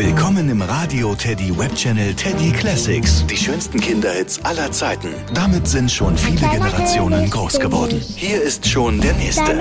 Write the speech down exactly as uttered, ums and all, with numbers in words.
Willkommen im Radio Teddy Webchannel Teddy Classics. Die schönsten Kinderhits aller Zeiten. Damit sind schon viele Generationen groß geworden. Hier ist schon der nächste.